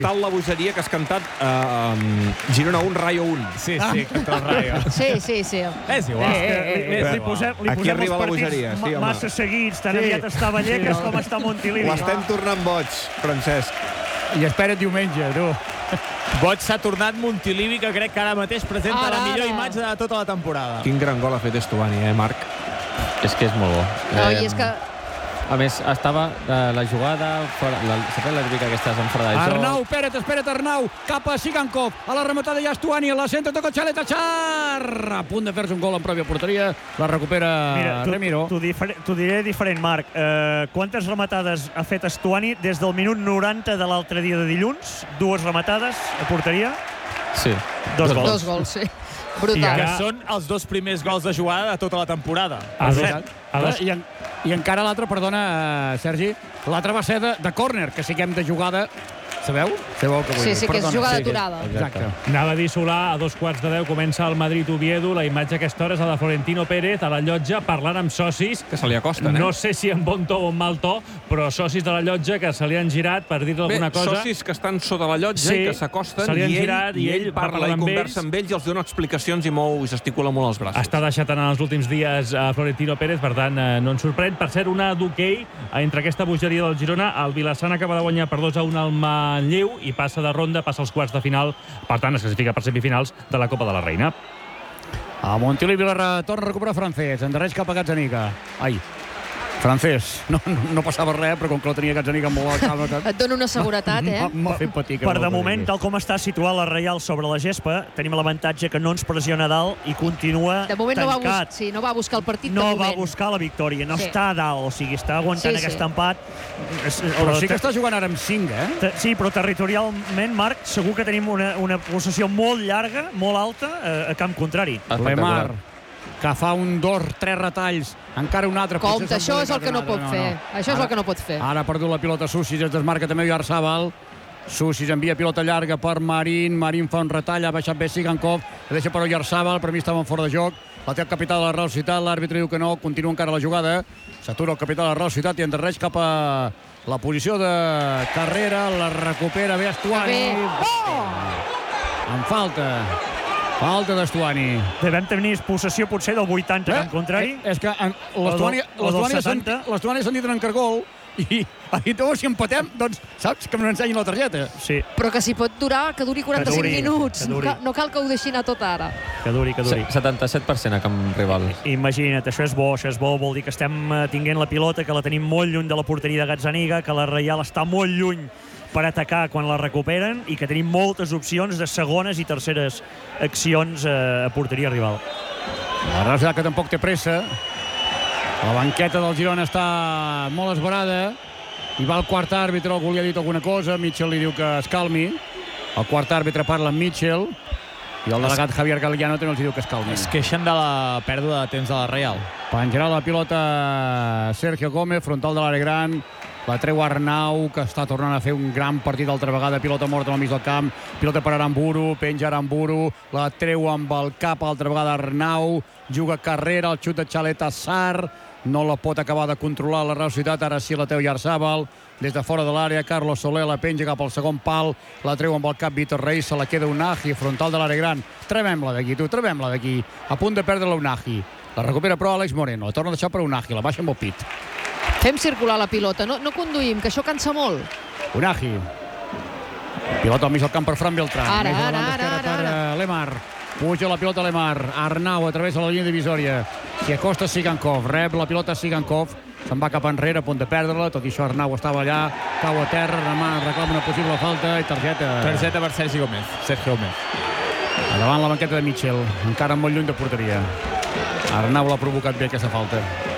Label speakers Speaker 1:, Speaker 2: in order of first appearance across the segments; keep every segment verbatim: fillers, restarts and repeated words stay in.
Speaker 1: Tal la bogeria que has cantat uh, Girona un, Rayo un.
Speaker 2: Sí, sí, contra el Rayo.
Speaker 3: Sí, sí, sí.
Speaker 2: És igual.
Speaker 4: Eh, eh, eh, li posem, li
Speaker 1: Aquí
Speaker 4: posem
Speaker 1: arriba
Speaker 4: els
Speaker 1: la bogeria,
Speaker 4: partits
Speaker 1: sí, home.
Speaker 4: massa seguits, tan aviat està Vallecas com està Montilivi.
Speaker 1: Ho estem tornant boig, Francesc.
Speaker 5: I espera't diumenge, tu.
Speaker 2: Boig s'ha tornat Montilivi, que crec que ara mateix presenta
Speaker 3: Ara,
Speaker 2: la millor
Speaker 3: ara.
Speaker 2: imatge de tota la temporada.
Speaker 1: Quin gran gol ha fet Estuani, eh, Marc?
Speaker 6: És que és molt bo.
Speaker 3: No, i és que...
Speaker 6: A més, estava eh, la jugada... Fora, la, sempre l'àrbitre aquesta és en fora de joc.
Speaker 5: Arnau, espera't, espera't, Arnau. Cap a Sigankov. A la rematada ja Estuani. A la centre toca Xaleta Char. A punt de fer-se un gol en pròpia porteria. La recupera
Speaker 4: Mira, tu,
Speaker 5: Remiro.
Speaker 4: T'ho tu diré diferent, Marc. Uh, quantes rematades ha fet Estuani des del minut noranta de l'altre dia de dilluns? Dues rematades a porteria?
Speaker 6: Sí.
Speaker 4: Dos gols.
Speaker 3: Dos gols, sí.
Speaker 2: Que
Speaker 3: Brutal.
Speaker 2: són els dos primers gols de jugada de tota la temporada.
Speaker 4: A dos,
Speaker 5: Exacte.
Speaker 4: a dos,
Speaker 5: I, en, I encara l'altre, perdona, eh, Sergi, l'altre va ser de, de córner, que siguem de jugada. Sabeu? Sabeu el que vull
Speaker 3: Sí,
Speaker 5: dir.
Speaker 3: sí, que és
Speaker 5: Perdona.
Speaker 3: jugada
Speaker 5: Sí, sí.
Speaker 3: aturada.
Speaker 5: Exacte.
Speaker 7: Anava a dir Solà, a dos quarts de deu comença el Madrid-Oviedo. La imatge a aquesta hora és la de Florentino Pérez a la llotja parlant amb socis.
Speaker 1: Que se li acosten, eh?
Speaker 7: No sé si en bon to o en mal to, però socis de la llotja que se li han girat per dir-li
Speaker 1: Bé,
Speaker 7: alguna cosa.
Speaker 1: socis que estan sota la llotja
Speaker 7: Sí,
Speaker 1: i que s'acosten
Speaker 7: se li han
Speaker 1: i, ell,
Speaker 7: girat
Speaker 1: i ell parla
Speaker 7: parlant
Speaker 1: i
Speaker 7: amb
Speaker 1: conversa
Speaker 7: ells.
Speaker 1: amb ells i els dona explicacions i mou i gesticula molt els braços.
Speaker 7: Està deixat en els últims dies a Florentino Pérez, per tant, eh, no ens sorprèn. Per ser una d'hoquei, entre aquesta bogeria del Girona, el Vilassana acaba de guanyar per dos a un al Manlleu i passa de ronda, passa als quarts de final, per tant es classifica per semifinals de la Copa de la Reina.
Speaker 5: A Montilivi la torna a recuperar Francés. Endarreix cap a Gazzaniga. Ai, Francés. No, no, no passava res, però com que la tenia Gazzaniga molt a la calma...
Speaker 3: Et dona una seguretat, eh?
Speaker 5: M'ha fet patir. que
Speaker 4: Per
Speaker 5: no
Speaker 4: de
Speaker 5: la
Speaker 4: moment,
Speaker 5: tenia.
Speaker 4: tal com està situat la Reial sobre la gespa, tenim l'avantatge que no ens pressiona a dalt i continua
Speaker 3: De moment no va, bus
Speaker 4: tancat.
Speaker 3: sí, no va buscar el partit,
Speaker 4: No
Speaker 3: de
Speaker 4: va
Speaker 3: moment.
Speaker 4: buscar la victòria, no
Speaker 3: Sí.
Speaker 4: està a dalt, o sigui, està aguantant
Speaker 3: Sí, sí.
Speaker 4: aquest empat. És-
Speaker 5: Però sí que està jugant ara amb cinc, eh?
Speaker 4: Te- Sí, però territorialment, Marc, segur que tenim una, una possessió molt llarga, molt alta, eh, a camp contrari.
Speaker 5: Lemar, que fa un, dos, tres retalls, encara un altre.
Speaker 3: Compte,
Speaker 5: potser
Speaker 3: això és el
Speaker 5: s'embolica
Speaker 3: que no
Speaker 5: un
Speaker 3: pot
Speaker 5: altre.
Speaker 3: fer. Això és
Speaker 5: Ara-
Speaker 3: el que no pot fer.
Speaker 5: Ara ha perdut la pilota Susis, es desmarca també Oyarzabal. Susis envia pilota llarga per Marín, Marín fa un retall, ha baixat bé Sigankov, la deixa per Oyarzabal, per mi estaven fora de joc, la té el capità de la Real Societat, l'àrbitre diu que no, continua encara la jugada, s'atura el capità de la Real Societat i endarreix cap a la posició de carrera, la recupera bé Estuani.
Speaker 3: Bé. Oh!
Speaker 5: En falta. Falta d'Estuani.
Speaker 4: Devem tenir possessió potser del vuitanta, en contrari.
Speaker 5: Eh, és que en- l'Estuani
Speaker 4: O del- o del
Speaker 5: ha sentit-
Speaker 4: setanta.
Speaker 5: l'Estuani ha sentit en cargol i, i tu, si empatem, doncs saps que m'ensenyin la targeta.
Speaker 4: Sí,
Speaker 3: Però que si pot durar, que duri quaranta-cinc
Speaker 4: Que duri,
Speaker 3: minuts.
Speaker 4: que duri.
Speaker 3: No, cal, no cal que ho deixi anar tot ara.
Speaker 4: que duri, que duri.
Speaker 6: setanta-set per cent a camp rival.
Speaker 4: Imagina't, això és bo, això és bo, vol dir que estem eh, tinguent la pilota, que la tenim molt lluny de la porteria de Gazzaniga, que la Reial està molt lluny per atacar quan la recuperen i que tenim moltes opcions de segones i terceres accions eh, a porteria rival.
Speaker 5: La Real Societat que tampoc té pressa. La banqueta del Girona està molt esverada i va el quart àrbitre, algú li ha dit alguna cosa, Mitchell li diu que es calmi. El quart àrbitre parla amb Mitchell i el delegat Javier Galiano també els diu que es calmi.
Speaker 2: Es queixen de la pèrdua de temps de la Real.
Speaker 5: Penjarà la pilota Sergio Gómez, frontal de l'àrea gran. La treu Arnau, que està tornant a fer un gran partit altra vegada. Pilota morta al mig del camp. Pilota per Aramburu, penja Aramburu. La treu amb el cap altra vegada Arnau. Juga carrera, el xut de Xaleta Sar. No la pot acabar de controlar la Real Societat. Ara sí la té Oyarzabal. Des de fora de l'àrea, Carlos Soler la penja cap al segon pal. La treu amb el cap Vítor Reis. Se la queda Unagi, frontal de l'àrea gran. Trevem-la d'aquí, tu, trevem-la d'aquí. A punt de perdre la Unagi. La recupera però Àlex Moreno. La torna a deixar per Unagi. La baixa amb el pit.
Speaker 3: Fem circular la pilota, no, no conduïm, que això cansa molt.
Speaker 5: Unagi. Pilota al mig del camp per Fran Beltrán.
Speaker 3: Ara,
Speaker 5: Més a la
Speaker 3: ara,
Speaker 5: banda
Speaker 3: ara,
Speaker 5: esquerra
Speaker 3: ara,
Speaker 5: per eh, Lemar. Puja la pilota Lemar. Arnau atravessa la línia divisòria. S'hi acosta Sigankov. Rep la pilota Sigankov. Se'n va cap enrere, a punt de perdre-la. Tot i això Arnau estava allà. Cau a terra. Lemar reclama una possible falta i targeta.
Speaker 2: Targeta per Sergi Gómez. Sergio Gómez.
Speaker 5: A davant la banqueta de Mitchell. Encara molt lluny de porteria. Arnau l'ha provocat bé aquesta falta.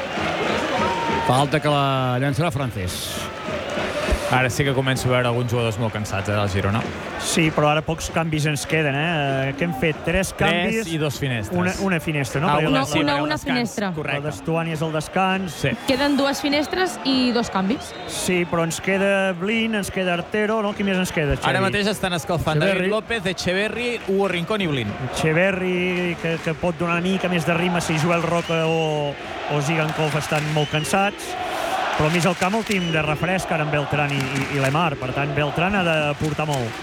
Speaker 5: Falta que la llançarà Francés.
Speaker 2: Ara sí que començo a veure alguns jugadors molt cansats, eh, del Girona.
Speaker 4: Sí, però ara pocs canvis ens queden, eh? Què hem fet? Tres canvis,
Speaker 2: Tres i dos finestres.
Speaker 4: una, una finestra, no?
Speaker 2: Ah,
Speaker 4: Perquè
Speaker 2: una,
Speaker 4: la-
Speaker 2: sí,
Speaker 8: una-
Speaker 2: perquè el
Speaker 8: una
Speaker 2: descans.
Speaker 8: finestra.
Speaker 4: La
Speaker 2: Correcte.
Speaker 4: d'Estuani és el descans.
Speaker 2: Sí.
Speaker 8: Queden dues finestres i dos canvis.
Speaker 4: Sí, però ens queda Blin, ens queda Artero, no? Qui més ens queda, Xavi?
Speaker 2: Ara mateix estan escalfant
Speaker 4: Echeverri.
Speaker 2: David López, Echeverri, Hugo Rincón i Blin.
Speaker 4: Echeverri, que, que pot donar una mica més de ritme si Joel Roca o, o Zigankov estan molt cansats. Però al mig del camp el team de refresc ara amb Beltran i, i, i Lemar. Per tant, Beltran ha de portar molt.